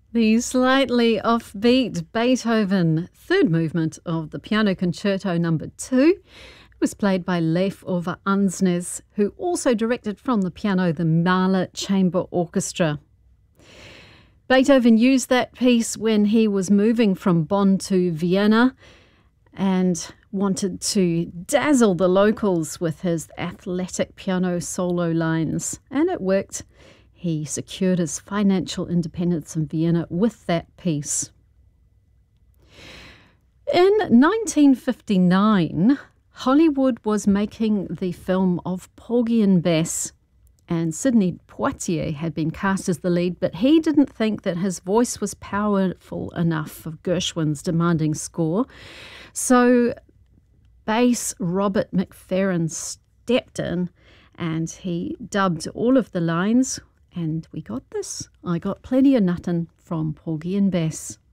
The slightly offbeat Beethoven third movement of the Piano Concerto No. 2 was played by Leif Ove Ansnes, who also directed from the piano the Mahler Chamber Orchestra. Beethoven used that piece when he was moving from Bonn to Vienna and wanted to dazzle the locals with his athletic piano solo lines, and it worked. He secured his financial independence in Vienna with that piece. In 1959, Hollywood was making the film of Porgy and Bess, and Sidney Poitier had been cast as the lead, but he didn't think that his voice was powerful enough for Gershwin's demanding score. So bass Robert McFerrin stepped in and he dubbed all of the lines. And we got this. I got plenty of nuttin' from Porgy and Bess.